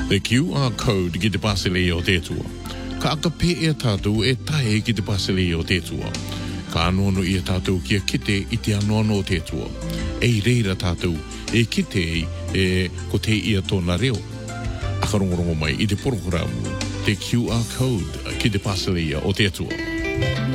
The QR code ki te pasele o te tua. Ka aka pe e tātou e tae ki te pasele o te tua. Ka anono i tātou kia kite i te anono o te tua. E reira tātou e kite e ko te ia tōna reo. Aka rongorongo mai i te porokoramu. The QR code ki te pasele o te tua.